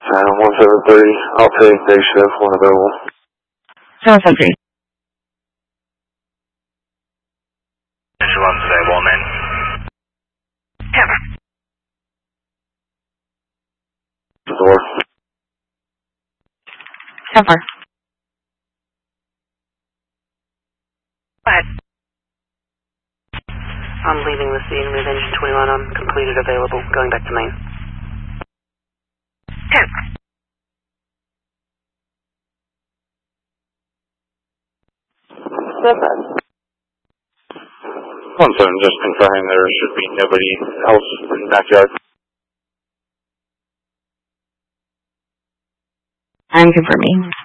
1730. I'll take day shift when available. 773. Echelon's available, man. Tampa. Door. Tampa. Go ahead. I'm leaving the scene with engine 21 on completed available, going back to main. 10. One seven, just confirming there should be nobody else in the backyard. I'm confirming.